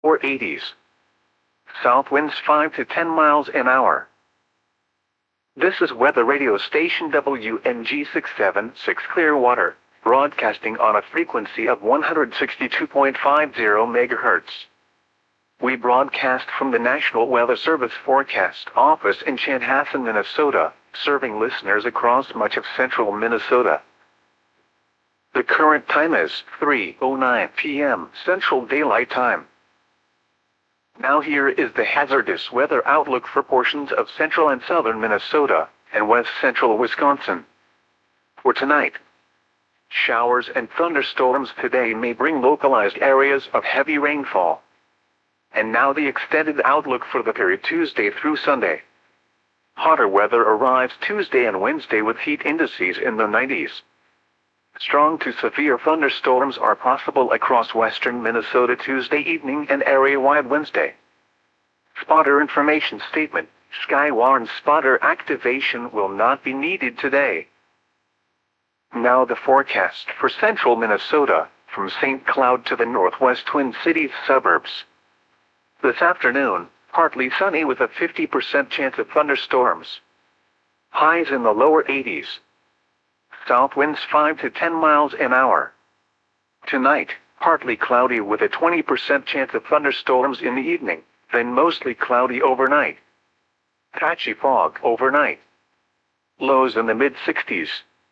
or 80s. South winds 5 to 10 miles an hour. This is weather radio station WNG676 Clearwater, broadcasting on a frequency of 162.50 MHz. We broadcast from the National Weather Service Forecast Office in Chanhassen, Minnesota, serving listeners across much of central Minnesota. The current time is 3:09 p.m. Central Daylight Time. Now here is the hazardous weather outlook for portions of central and southern Minnesota and west central Wisconsin. For tonight, showers and thunderstorms today may bring localized areas of heavy rainfall. And now the extended outlook for the period Tuesday through Sunday. Hotter weather arrives Tuesday and Wednesday with heat indices in the 90s. Strong to severe thunderstorms are possible across western Minnesota Tuesday evening and area-wide Wednesday. Spotter information statement: Skywarn spotter activation will not be needed today. Now the forecast for central Minnesota, from St. Cloud to the northwest Twin Cities suburbs. This afternoon, partly sunny with a 50% chance of thunderstorms. Highs in the lower 80s. South winds 5 to 10 miles an hour. Tonight, partly cloudy with a 20% chance of thunderstorms in the evening, then mostly cloudy overnight. Patchy fog overnight. Lows in the mid-60s.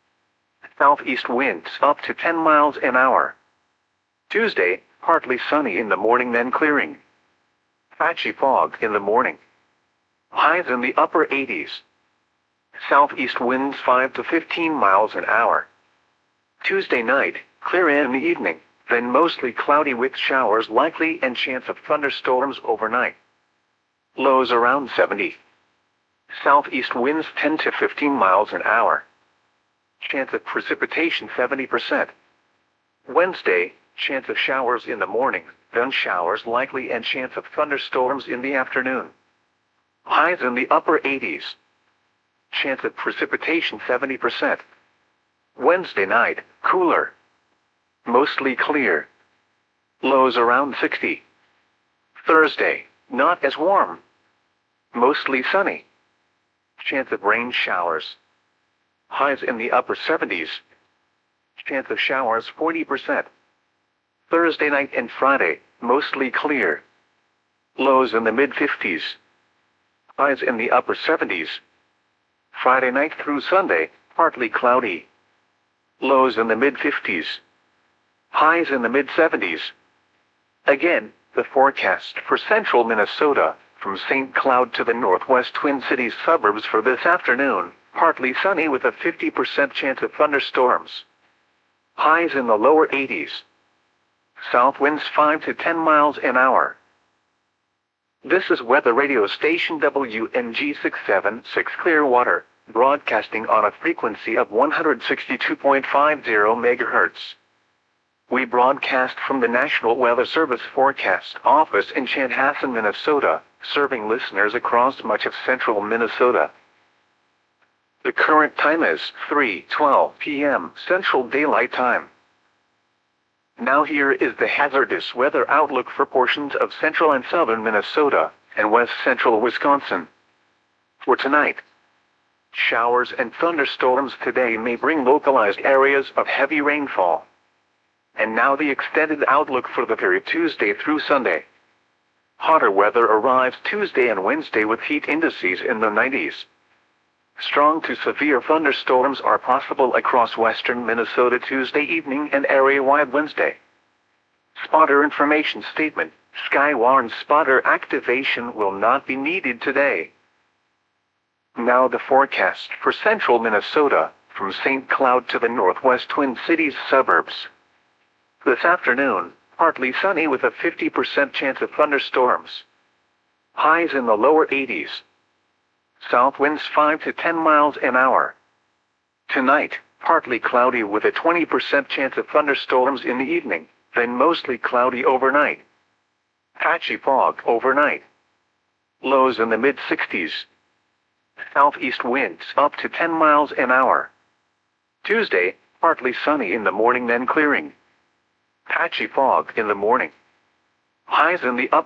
Southeast winds up to 10 miles an hour. Tuesday, partly sunny in the morning then clearing. Patchy fog in the morning. Highs in the upper 80s. Southeast winds 5 to 15 miles an hour. Tuesday night, clear in the evening, then mostly cloudy with showers likely and chance of thunderstorms overnight. Lows around 70. Southeast winds 10 to 15 miles an hour. Chance of precipitation 70%. Wednesday, chance of showers in the morning, then showers likely and chance of thunderstorms in the afternoon. Highs in the upper 80s. Chance of precipitation 70%. Wednesday night, cooler. Mostly clear. Lows around 60. Thursday, not as warm. Mostly sunny. Chance of rain showers. Highs in the upper 70s. Chance of showers 40%. Thursday night and Friday, mostly clear. Lows in the mid-50s. Highs in the upper 70s. Friday night through Sunday, partly cloudy. Lows in the mid-50s. Highs in the mid-70s. Again, the forecast for central Minnesota, from St. Cloud to the northwest Twin Cities suburbs for this afternoon, partly sunny with a 50% chance of thunderstorms. Highs in the lower 80s. South winds 5 to 10 miles an hour. This is weather radio station WNG676 Clearwater, broadcasting on a frequency of 162.50 MHz. We broadcast from the National Weather Service Forecast Office in Chanhassen, Minnesota, serving listeners across much of central Minnesota. The current time is 3:12 p.m. Central Daylight Time. Now here is the hazardous weather outlook for portions of central and southern Minnesota and west central Wisconsin. For tonight, showers and thunderstorms today may bring localized areas of heavy rainfall. And now the extended outlook for the period Tuesday through Sunday. Hotter weather arrives Tuesday and Wednesday with heat indices in the 90s. Strong to severe thunderstorms are possible across western Minnesota Tuesday evening and area-wide Wednesday. Spotter information statement: Skywarn spotter activation will not be needed today. Now the forecast for central Minnesota, from St. Cloud to the northwest Twin Cities suburbs. This afternoon, partly sunny with a 50% chance of thunderstorms. Highs in the lower 80s. South winds 5 to 10 miles an hour. Tonight, partly cloudy with a 20% chance of thunderstorms in the evening, then mostly cloudy overnight. Patchy fog overnight. Lows in the mid-60s. Southeast winds up to 10 miles an hour. Tuesday, partly sunny in the morning then clearing. Patchy fog in the morning. Highs in the upper